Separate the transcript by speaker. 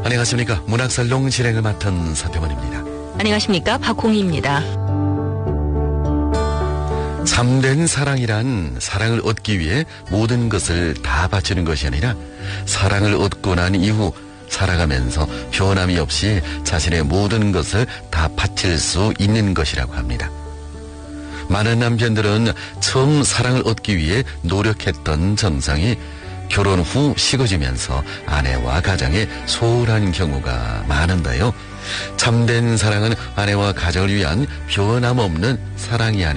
Speaker 1: 안녕하십니까. 문학살롱 진행을 맡은 서태원입니다.
Speaker 2: 안녕하십니까. 박홍희입니다.
Speaker 1: 참된 사랑이란 사랑을 얻기 위해 모든 것을 다 바치는 것이 아니라 사랑을 얻고 난 이후 살아가면서 변함이 없이 자신의 모든 것을 다 바칠 수 있는 것이라고 합니다. 많은 남편들은 처음 사랑을 얻기 위해 노력했던 정성이 결혼 후 식어지면서 아내와 가정에 소홀한 경우가 많은데요. 참된 사랑은 아내와 가정을 위한 변함없는 사랑이 아니라